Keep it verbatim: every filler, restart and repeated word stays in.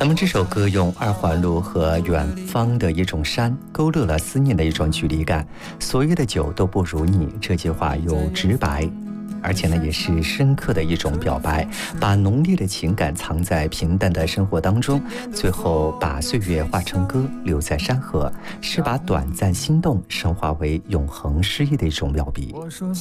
那么这首歌用二环路和远方的一种山勾勒了思念的一种距离感。所有的酒都不如你，这句话有直白，而且呢也是深刻的一种表白，把浓烈的情感藏在平淡的生活当中，最后把岁月化成歌，留在山河，是把短暂心动升华为永恒诗意的一种妙笔。